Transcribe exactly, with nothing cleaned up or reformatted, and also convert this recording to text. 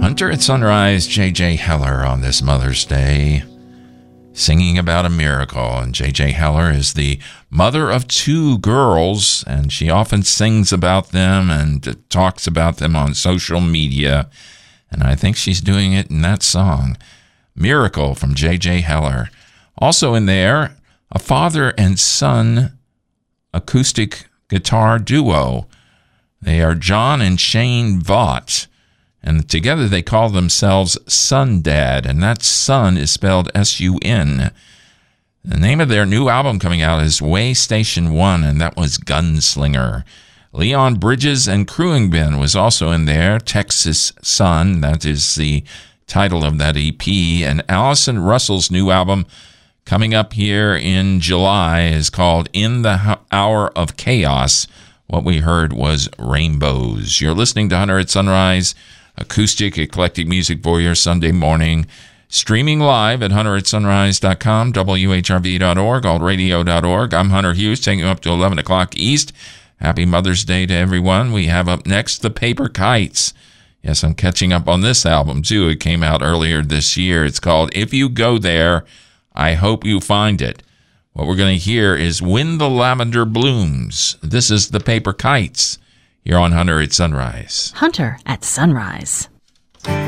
Hunter at Sunrise, J J Heller on this Mother's Day, singing about a miracle. And J J Heller is the mother of two girls, and she often sings about them and talks about them on social media. And I think she's doing it in that song, Miracle from J J Heller. Also in there, a father and son acoustic guitar duo. They are John and Shane Vaught, and together they call themselves Sun Dad, and that Sun is spelled S U N. The name of their new album coming out is Way Station One, and that was Gunslinger. Leon Bridges and Krewingbin was also in there, Texas Sun, that is the title of that E P, and Allison Russell's new album coming up here in July is called In the Hour of Chaos. What we heard was Rainbows. You're listening to Hunter at Sunrise, acoustic, eclectic music for your Sunday morning. Streaming live at hunter at sunrise dot com, W H R V dot org, alt radio dot org. I'm Hunter Hughes, taking you up to eleven o'clock East. Happy Mother's Day to everyone. We have up next The Paper Kites. Yes, I'm catching up on this album, too. It came out earlier this year. It's called If You Go There, I Hope You Find It. What we're going to hear is When the Lavender Blooms. This is The Paper Kites. You're on Hunter at Sunrise. Hunter at Sunrise.